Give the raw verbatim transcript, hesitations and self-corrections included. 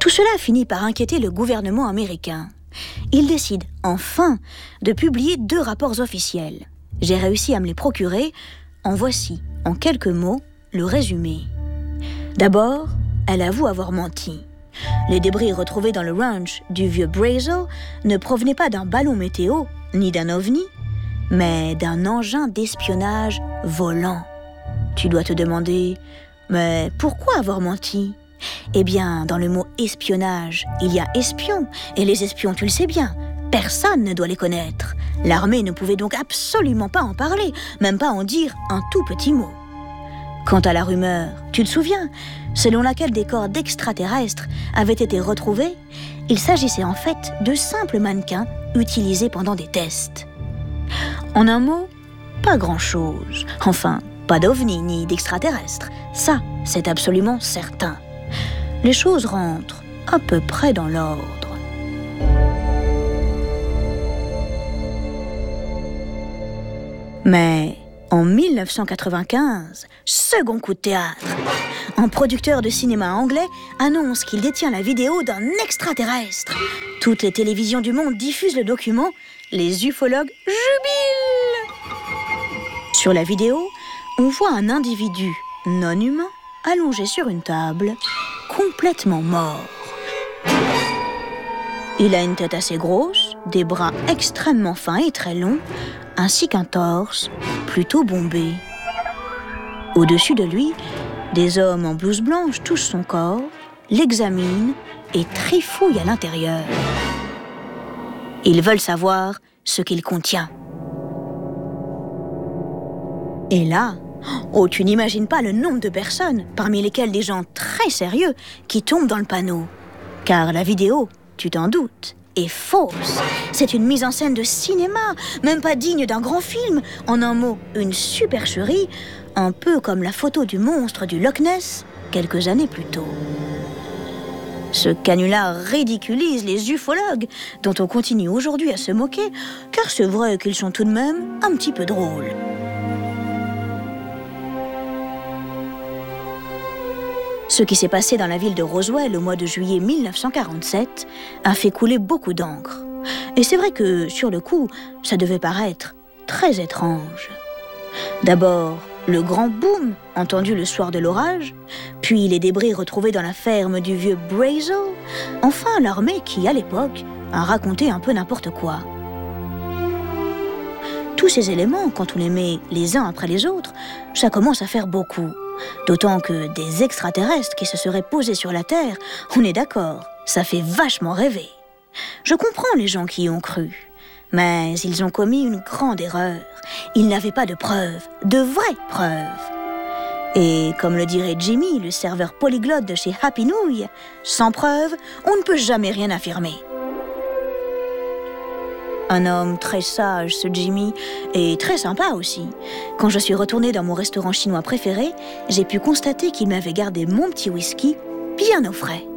Tout cela finit par inquiéter le gouvernement américain. Il décide enfin de publier deux rapports officiels. J'ai réussi à me les procurer. En voici, en quelques mots, le résumé. D'abord, elle avoue avoir menti. Les débris retrouvés dans le ranch du vieux Brazel ne provenaient pas d'un ballon météo, ni d'un ovni, mais d'un engin d'espionnage volant. Tu dois te demander, mais pourquoi avoir menti ? Eh bien, dans le mot espionnage, il y a espion, et les espions, tu le sais bien, personne ne doit les connaître. L'armée ne pouvait donc absolument pas en parler, même pas en dire un tout petit mot. Quant à la rumeur, tu te souviens, selon laquelle des corps d'extraterrestres avaient été retrouvés, il s'agissait en fait de simples mannequins utilisés pendant des tests. En un mot, pas grand-chose. Enfin, pas d'ovni ni d'extraterrestres. Ça, c'est absolument certain. Les choses rentrent à peu près dans l'ordre. Mais en mille neuf cent quatre-vingt-quinze, second coup de théâtre, un producteur de cinéma anglais annonce qu'il détient la vidéo d'un extraterrestre. Toutes les télévisions du monde diffusent le document. Les ufologues jubilent. Sur la vidéo, on voit un individu non humain allongé sur une table, complètement mort. Il a une tête assez grosse, des bras extrêmement fins et très longs, ainsi qu'un torse plutôt bombé. Au-dessus de lui, des hommes en blouse blanche touchent son corps, l'examinent et trifouillent à l'intérieur. Ils veulent savoir ce qu'il contient. Et là, oh, tu n'imagines pas le nombre de personnes, parmi lesquelles des gens très sérieux, qui tombent dans le panneau. Car la vidéo, tu t'en doutes, est fausse. C'est une mise en scène de cinéma, même pas digne d'un grand film. En un mot, une supercherie, un peu comme la photo du monstre du Loch Ness, quelques années plus tôt. Ce canular ridiculise les ufologues, dont on continue aujourd'hui à se moquer, car c'est vrai qu'ils sont tout de même un petit peu drôles. Ce qui s'est passé dans la ville de Roswell au mois de juillet mille neuf cent quarante-sept a fait couler beaucoup d'encre. Et c'est vrai que, sur le coup, ça devait paraître très étrange. D'abord, le grand boom entendu le soir de l'orage, puis les débris retrouvés dans la ferme du vieux Brazel, enfin l'armée qui, à l'époque, a raconté un peu n'importe quoi. Tous ces éléments, quand on les met les uns après les autres, ça commence à faire beaucoup. D'autant que des extraterrestres qui se seraient posés sur la Terre, on est d'accord, ça fait vachement rêver. Je comprends les gens qui y ont cru, mais ils ont commis une grande erreur. Ils n'avaient pas de preuves, de vraies preuves. Et comme le dirait Jimmy, le serveur polyglotte de chez Happy Nouille, sans preuves, on ne peut jamais rien affirmer. Un homme très sage, ce Jimmy, et très sympa aussi. Quand je suis retournée dans mon restaurant chinois préféré, j'ai pu constater qu'il m'avait gardé mon petit whisky bien au frais.